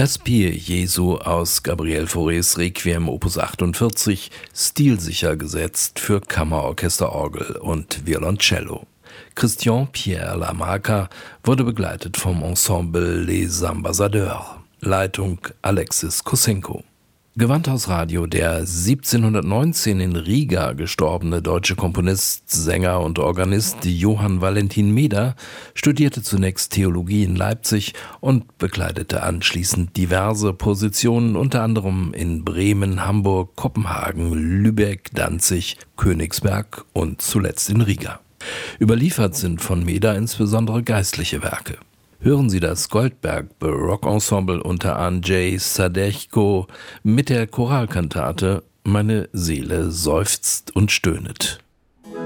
Vespir Jesu aus Gabriel Faurés Requiem Opus 48, stilsicher gesetzt für Kammerorchesterorgel und Violoncello. Christian-Pierre Lamarca wurde begleitet vom Ensemble Les Ambassadeurs. Leitung Alexis Kossenko. Gewandhausradio, der 1719 in Riga gestorbene deutsche Komponist, Sänger und Organist Johann Valentin Meder studierte zunächst Theologie in Leipzig und bekleidete anschließend diverse Positionen, unter anderem in Bremen, Hamburg, Kopenhagen, Lübeck, Danzig, Königsberg und zuletzt in Riga. Überliefert sind von Meder insbesondere geistliche Werke. Hören Sie das Goldberg Baroque Ensemble unter Andrzej Sadechko mit der Choralkantate Meine Seele seufzt und stöhnet.